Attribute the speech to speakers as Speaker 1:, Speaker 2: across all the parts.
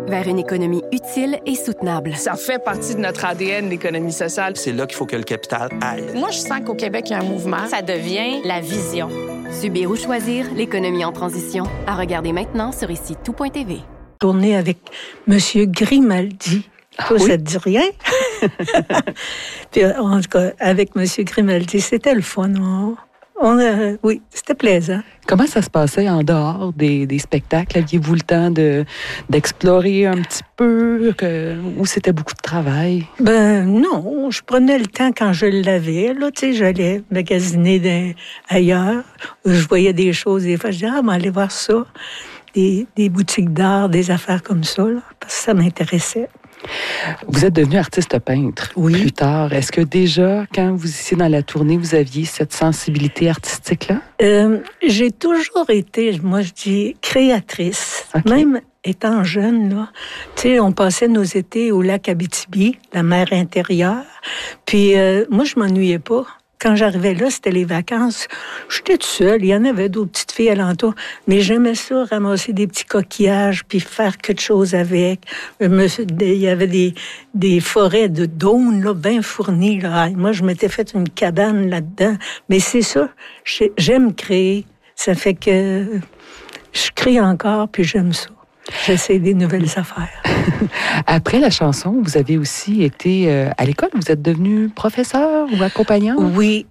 Speaker 1: vers une économie utile et soutenable.
Speaker 2: Ça fait partie de notre ADN, l'économie sociale.
Speaker 3: C'est là qu'il faut que le capital aille.
Speaker 2: Moi, je sens qu'au Québec, il y a un mouvement.
Speaker 4: Ça devient la vision.
Speaker 1: Subir ou choisir, l'économie en transition. À regarder maintenant sur ici-tout.tv.
Speaker 5: Tourner avec M. Grimaldi. Toi, ça te dit rien? Puis, en tout cas, avec M. Grimaldi, c'était le fun. Oui, c'était plaisant.
Speaker 6: Comment ça se passait en dehors des spectacles? Aviez-vous le temps d'explorer un petit peu ou c'était beaucoup de travail?
Speaker 5: Non, je prenais le temps quand je l'avais. Là, tu sais, j'allais magasiner ailleurs. Je voyais des choses, des fois, je disais, aller voir ça. Des boutiques d'art, des affaires comme ça, là, parce que ça m'intéressait.
Speaker 6: Vous êtes devenu artiste peintre plus tard. Est-ce que déjà, quand vous étiez dans la tournée, vous aviez cette sensibilité artistique-là?
Speaker 5: J'ai toujours été, moi je dis, créatrice. Okay. Même étant jeune, là, tu sais, on passait nos étés au lac Abitibi, la mer intérieure. Puis moi, je m'ennuyais pas. Quand j'arrivais là, c'était les vacances. J'étais toute seule. Il y en avait d'autres petites filles alentour. Mais j'aimais ça, ramasser des petits coquillages, puis faire quelque chose avec. Il y avait des forêts de daunes, là, bien fournies, là. Moi, je m'étais fait une cabane là-dedans. Mais c'est ça. J'aime créer. Ça fait que je crée encore, puis j'aime ça. J'essaie des nouvelles affaires.
Speaker 6: Après la chanson, vous avez aussi été à l'école. Vous êtes devenu professeur ou accompagnant?
Speaker 5: Oui.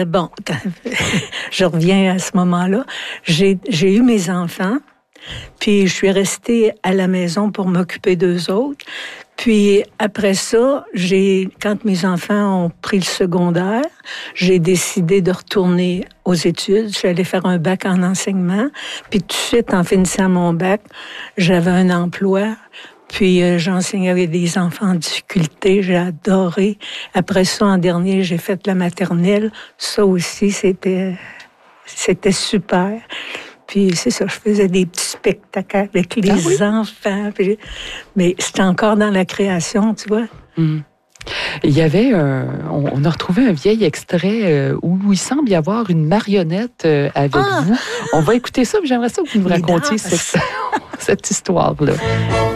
Speaker 5: Je reviens à ce moment-là. J'ai eu mes enfants, puis je suis restée à la maison pour m'occuper d'eux autres. Puis après ça, quand mes enfants ont pris le secondaire, j'ai décidé de retourner aux études. Je suis allée faire un bac en enseignement. Puis tout de suite, en finissant mon bac, j'avais un emploi. Puis j'enseignais avec des enfants en difficulté. J'ai adoré. Après ça, en dernier, j'ai fait la maternelle. Ça aussi, c'était super. Puis c'est ça, je faisais des petits spectacles avec les enfants. Mais c'était encore dans la création, tu vois.
Speaker 6: Mm. Il y avait, on a retrouvé un vieil extrait où il semble y avoir une marionnette avec vous. On va écouter ça, mais j'aimerais ça que vous nous racontiez cette histoire-là.